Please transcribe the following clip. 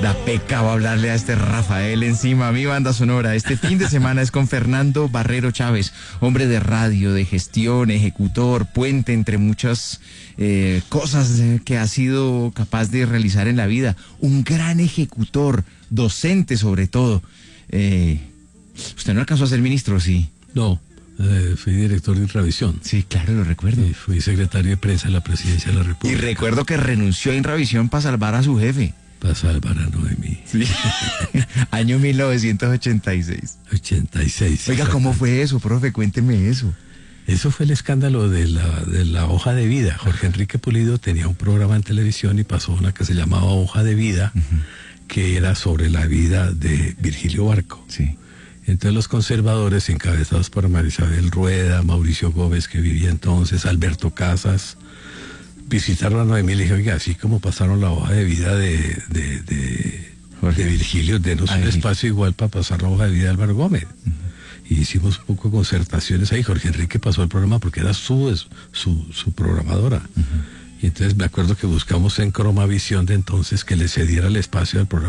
Da pecado hablarle a este Rafael encima. Mi banda sonora este fin de semana es con Fernando Barrero Chávez, hombre de radio, de gestión, ejecutor, puente entre muchas cosas que ha sido capaz de realizar en la vida. Un gran ejecutor, docente sobre todo. ¿Usted no alcanzó a ser ministro, sí? No, fui director de Intravisión. Sí, claro, lo recuerdo. Y fui secretario de prensa de la Presidencia de la República. Y recuerdo que renunció a Intravisión para salvar a su jefe. Para salvar a Noemí. Sí. Año 1986. 86. Oiga, ¿cómo fue eso, profe? Cuénteme eso. Eso fue el escándalo de la hoja de vida. Jorge Enrique Pulido tenía un programa en televisión y pasó una que se llamaba Hoja de Vida, que era sobre la vida de Virgilio Barco. Sí. Entonces los conservadores, encabezados por María Isabel Rueda, Mauricio Gómez, que vivía entonces, Alberto Casas, visitaron a Noemí y le dije, oiga, así como pasaron la hoja de vida de Virgilio, denos un espacio igual para pasar la hoja de vida de Álvaro Gómez. Y hicimos un poco de concertaciones ahí. Jorge Enrique pasó el programa porque era su programadora. Y entonces me acuerdo que buscamos en Cromavisión de entonces que le cediera el espacio al programa.